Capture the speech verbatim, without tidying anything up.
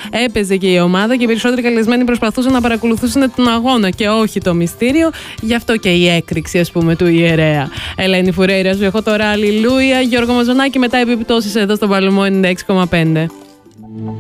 έπαιζε και η ομάδα και οι περισσότεροι καλεσμένοι προσπαθούσαν να παρακολουθούσαν τον αγώνα και όχι το μυστήριο. Γι' αυτό και η έκρηξη, ας πούμε, του ιερέα. Ελένη Φουρέιρα, σου έχω τώρα αλληλούια. Γιώργο Μαζονάκη, μετά επιπτώσεις εδώ στο Παλαιμό ενενήντα έξι κόμμα πέντε.